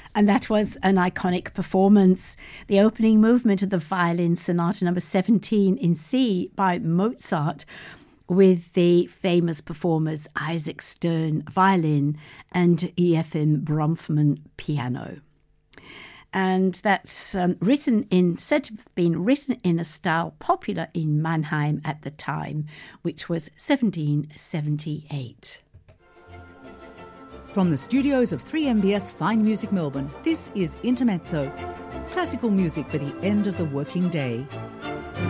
And that was an iconic performance. The opening movement of the Violin Sonata number 17 in C by Mozart, with the famous performers Isaac Stern violin and Efim Bronfman piano. And that's said to have been written in a style popular in Mannheim at the time, which was 1778. From the studios of 3MBS Fine Music Melbourne, this is Intermezzo, classical music for the end of the working day.